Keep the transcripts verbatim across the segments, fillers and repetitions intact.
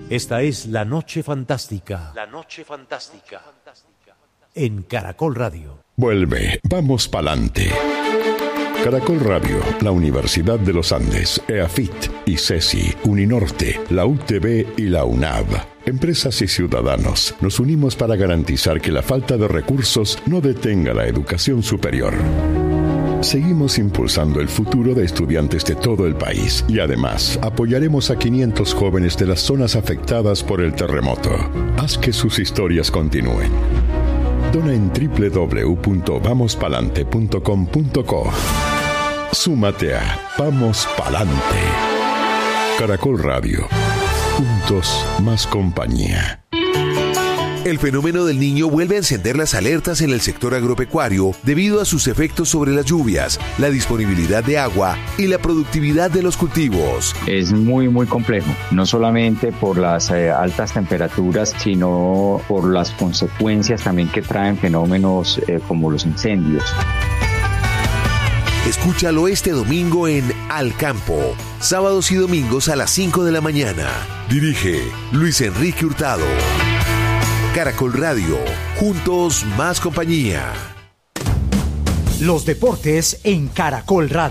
Esta es La Noche Fantástica. La Noche Fantástica. En Caracol Radio. Vuelve, vamos pa'lante. Caracol Radio, la Universidad de los Andes, EAFIT, ICESI, Uninorte, la U T B y la UNAV. Empresas y ciudadanos, nos unimos para garantizar que la falta de recursos no detenga la educación superior. Seguimos impulsando el futuro de estudiantes de todo el país y además apoyaremos a quinientos jóvenes de las zonas afectadas por el terremoto. Haz que sus historias continúen. Dona en doble u doble u doble u punto vamos palante punto com punto co. Súmate a Vamos Palante. Caracol Radio. Juntos, más compañía. El fenómeno del Niño vuelve a encender las alertas en el sector agropecuario debido a sus efectos sobre las lluvias, la disponibilidad de agua y la productividad de los cultivos. Es muy, muy complejo, no solamente por las eh, altas temperaturas, sino por las consecuencias también que traen fenómenos eh, como los incendios. Escúchalo este domingo en Al Campo, sábados y domingos a las cinco de la mañana. Dirige Luis Enrique Hurtado. Caracol Radio, juntos más compañía. Los deportes en Caracol Radio.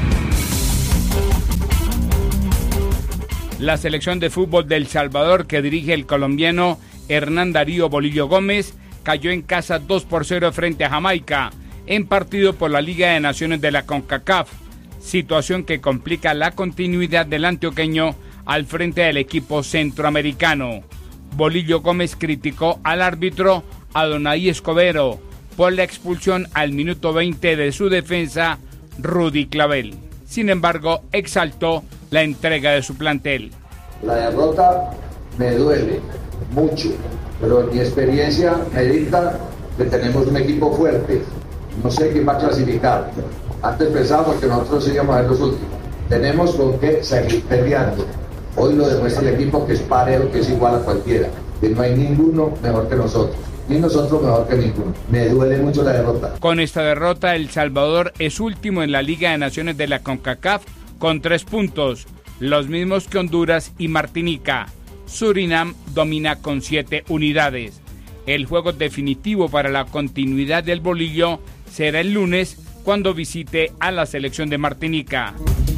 La selección de fútbol de El Salvador, que dirige el colombiano Hernán Darío Bolillo Gómez, cayó en casa dos por cero frente a Jamaica, en partido por la Liga de Naciones de la CONCACAF, situación que complica la continuidad del antioqueño al frente del equipo centroamericano. Bolillo Gómez criticó al árbitro Adonai Escobedo por la expulsión al minuto veinte de su defensa, Rudy Clavel. Sin embargo, exaltó la entrega de su plantel. La derrota me duele mucho, pero en mi experiencia me dicta que tenemos un equipo fuerte. No sé quién va a clasificar. Antes pensábamos que nosotros íbamos a ser los últimos. Tenemos con qué seguir peleando. Hoy lo demuestra el equipo, que es parejo, que es igual a cualquiera, que no hay ninguno mejor que nosotros, ni nosotros mejor que ninguno. Me duele mucho la derrota. Con esta derrota, El Salvador es último en la Liga de Naciones de la CONCACAF con tres puntos, los mismos que Honduras y Martinica. Surinam domina con siete unidades. El juego definitivo para la continuidad del Bolillo será el lunes, cuando visite a la selección de Martinica.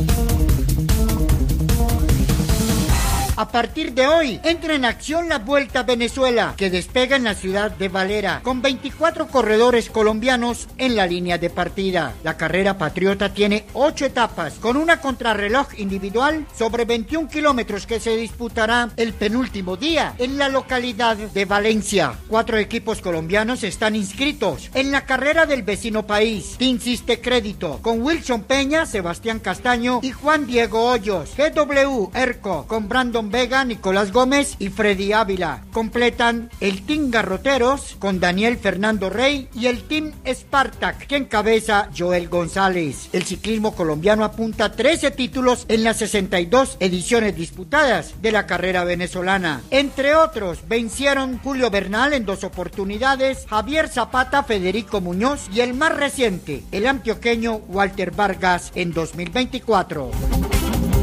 A partir de hoy, entra en acción la Vuelta a Venezuela, que despega en la ciudad de Valera, con veinticuatro corredores colombianos en la línea de partida. La carrera patriota tiene ocho etapas, con una contrarreloj individual sobre veintiún kilómetros que se disputará el penúltimo día en la localidad de Valencia. Cuatro equipos colombianos están inscritos en la carrera del vecino país. Team Siste Crédito, con Wilson Peña, Sebastián Castaño y Juan Diego Hoyos. G W Erco, con Brandon Vega, Nicolás Gómez y Freddy Ávila. Completan el Team Garroteros con Daniel Fernando Rey y el Team Spartak, que encabeza Joel González. El ciclismo colombiano apunta trece títulos en las sesenta y dos ediciones disputadas de la carrera venezolana. Entre otros, vencieron Julio Bernal en dos oportunidades, Javier Zapata, Federico Muñoz y el más reciente, el antioqueño Walter Vargas en dos mil veinticuatro.